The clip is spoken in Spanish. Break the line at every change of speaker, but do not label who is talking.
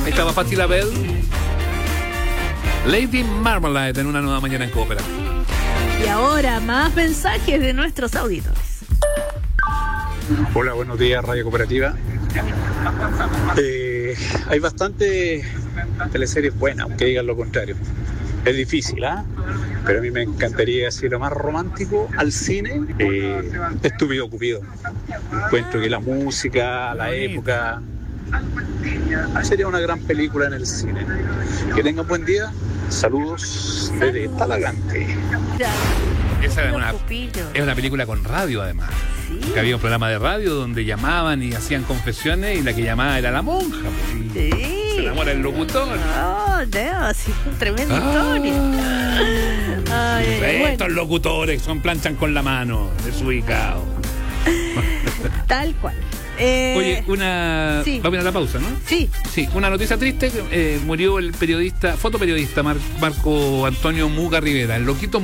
Ahí estaba Patti LaBelle. Lady Marmalade en una nueva mañana en Cooperativa.
Y ahora más mensajes de nuestros auditores.
Hola, buenos días, Radio Cooperativa. Hay bastante teleseries buenas, aunque digan lo contrario. Es difícil, ¿ah? Pero a mí me encantaría decir lo más romántico al cine. Estúpido Cupido. Encuentro que la música, la época, sería una gran película en el cine. Que tengan buen día. Saludos desde Talagante.
Esa es una película con radio, además.
Sí.
Que había un programa de radio donde llamaban y hacían confesiones y la que llamaba era la monja. Pues,
Sí.
se enamora el locutor.
Oh, no, sí, tremenda historia. Ay,
Estos locutores son planchan con la mano, desubicados.
Tal cual.
Oye,
sí.
vamos a ir a la pausa, ¿no?
Sí.
Sí, una noticia triste. Murió el fotoperiodista Marco Antonio Muga Rivera, el loquito